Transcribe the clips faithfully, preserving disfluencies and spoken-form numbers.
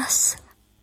Dios.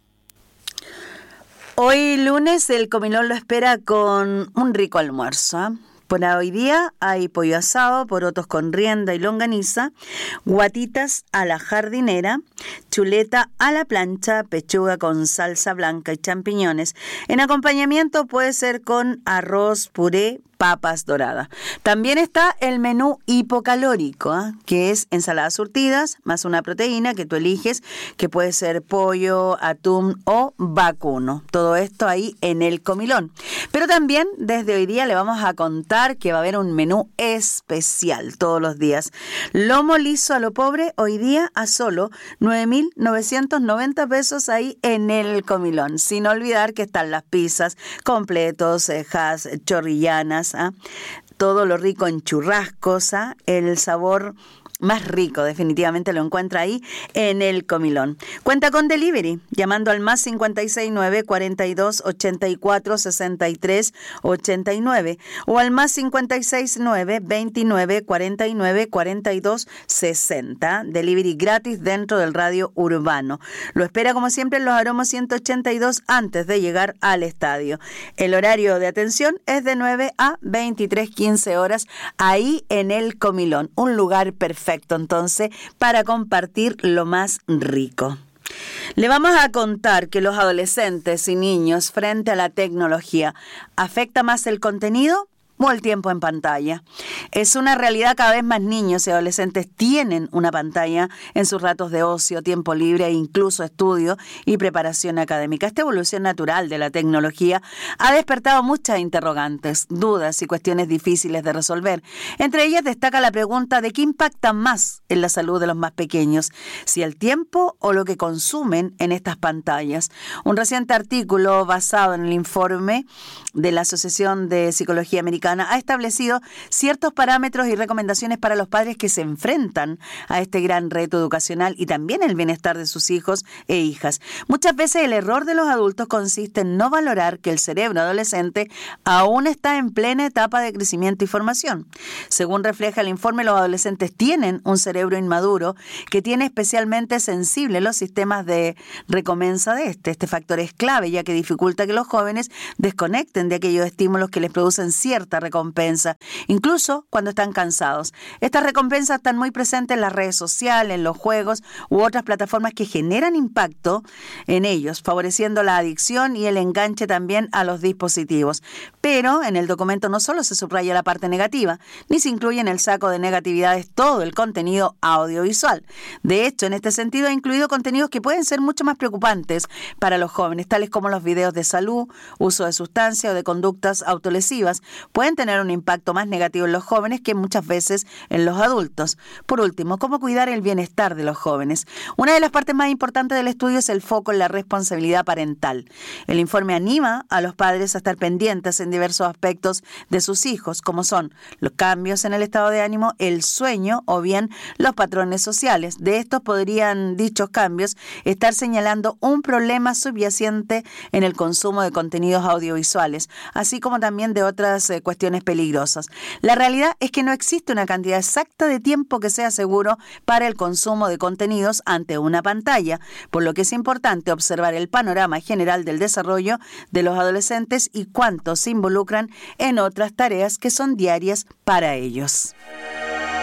Hoy lunes el comilón lo espera con un rico almuerzo, ¿eh? Por hoy día hay pollo asado, porotos con rienda y longaniza, guatitas a la jardinera, chuleta a la plancha, pechuga con salsa blanca y champiñones. En acompañamiento puede ser con arroz, puré, papas doradas. También está el menú hipocalórico, ¿eh? que es ensaladas surtidas más una proteína que tú eliges, que puede ser pollo, atún o vacuno. Todo esto ahí en el comilón. Pero también desde hoy día le vamos a contar que va a haber un menú especial todos los días. Lomo liso a lo pobre hoy día a solo nueve mil novecientos noventa pesos ahí en el comilón. Sin olvidar que están las pizzas, completos, cejas, chorrillanas, ¿ah? Todo lo rico en churrascos, ¿ah? El sabor más rico definitivamente lo encuentra ahí en el comilón. Cuenta con delivery llamando al más cincuenta y seis nueve, cuarenta y dos, ochenta y cuatro, sesenta y tres, ochenta y nueve o al más cincuenta y seis nueve, veintinueve, cuarenta y nueve, cuarenta y dos, sesenta. Delivery gratis dentro del radio urbano. Lo espera como siempre en los Aromos ciento ochenta y dos antes de llegar al estadio. El horario de atención es de nueve a veintitrés quince horas ahí en el comilón. Un lugar perfecto. Perfecto, entonces, para compartir lo más rico. Le vamos a contar que los adolescentes y niños frente a la tecnología, ¿afecta más el contenido o el tiempo en pantalla? Es una realidad, cada vez más niños y adolescentes tienen una pantalla en sus ratos de ocio, tiempo libre e incluso estudio y preparación académica. Esta evolución natural de la tecnología ha despertado muchas interrogantes, dudas y cuestiones difíciles de resolver. Entre ellas destaca la pregunta de qué impacta más en la salud de los más pequeños, si el tiempo o lo que consumen en estas pantallas. Un reciente artículo basado en el informe de la Asociación de Psicología Americana ha establecido ciertos parámetros y recomendaciones para los padres que se enfrentan a este gran reto educacional y también el bienestar de sus hijos e hijas. Muchas veces el error de los adultos consiste en no valorar que el cerebro adolescente aún está en plena etapa de crecimiento y formación. Según refleja el informe, los adolescentes tienen un cerebro inmaduro que tiene especialmente sensibles los sistemas de recompensa de este. Este factor es clave ya que dificulta que los jóvenes desconecten de aquellos estímulos que les producen cierta recompensa, incluso cuando están cansados. Estas recompensas están muy presentes en las redes sociales, en los juegos u otras plataformas que generan impacto en ellos, favoreciendo la adicción y el enganche también a los dispositivos. Pero en el documento no solo se subraya la parte negativa, ni se incluye en el saco de negatividades todo el contenido audiovisual. De hecho, en este sentido ha incluido contenidos que pueden ser mucho más preocupantes para los jóvenes, tales como los videos de salud, uso de sustancias o de conductas autolesivas, pueden tener un impacto más negativo en los jóvenes que muchas veces en los adultos. Por último, ¿cómo cuidar el bienestar de los jóvenes? Una de las partes más importantes del estudio es el foco en la responsabilidad parental. El informe anima a los padres a estar pendientes en diversos aspectos de sus hijos, como son los cambios en el estado de ánimo, el sueño o bien los patrones sociales. De estos podrían dichos cambios estar señalando un problema subyacente en el consumo de contenidos audiovisuales, así como también de otras eh, cuestiones peligrosas. La realidad es que no existe una cantidad exacta de tiempo que sea seguro para el consumo de contenidos ante una pantalla, por lo que es importante observar el panorama general del desarrollo de los adolescentes y cuántos se involucran en otras tareas que son diarias para ellos.